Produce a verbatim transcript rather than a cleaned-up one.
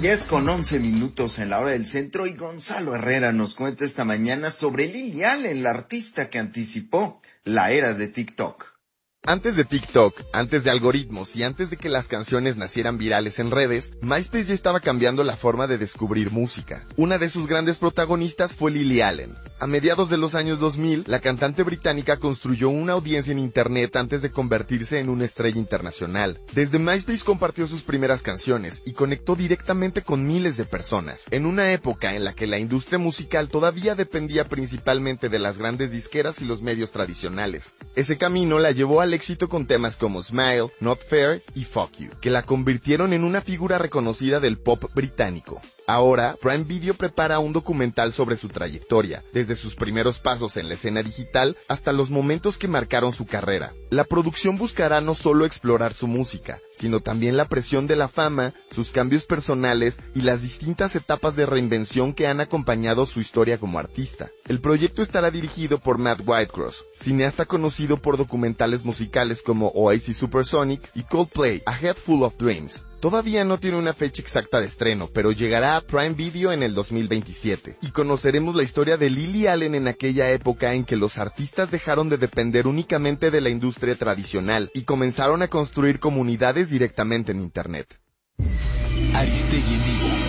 diez con once minutos en la hora del centro y Gonzalo Herrera nos cuenta esta mañana sobre Lily Allen, la artista que anticipó la era de TikTok. Antes de TikTok, antes de algoritmos y antes de que las canciones nacieran virales en redes, MySpace ya estaba cambiando la forma de descubrir música. Una de sus grandes protagonistas fue Lily Allen. A mediados de los años dos mil, la cantante británica construyó una audiencia en internet antes de convertirse en una estrella internacional. Desde MySpace compartió sus primeras canciones y conectó directamente con miles de personas. En una época en la que la industria musical todavía dependía principalmente de las grandes disqueras y los medios tradicionales. Ese camino la llevó al éxito con temas como Smile, Not Fair y Fuck You, que la convirtieron en una figura reconocida del pop británico. Ahora, Prime Video prepara un documental sobre su trayectoria, desde sus primeros pasos en la escena digital hasta los momentos que marcaron su carrera. La producción buscará no solo explorar su música, sino también la presión de la fama, sus cambios personales y las distintas etapas de reinvención que han acompañado su historia como artista. El proyecto estará dirigido por Matt Whitecross, cineasta conocido por documentales musicales como Oasis Supersonic y Coldplay, A Head Full of Dreams. Todavía no tiene una fecha exacta de estreno, pero llegará a Prime Video en el dos mil veintisiete. Y conoceremos la historia de Lily Allen en aquella época en que los artistas dejaron de depender únicamente de la industria tradicional y comenzaron a construir comunidades directamente en Internet. Aristegui en vivo.